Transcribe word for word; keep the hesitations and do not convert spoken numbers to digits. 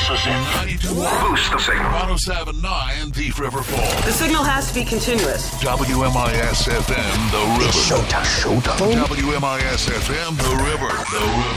us in. ninety-two Boost the signal. one oh seven point nine Thief River Falls. The signal has to be continuous. W M I S F M, The River. Showtime. Showtime. W M I S F M, The River. The River.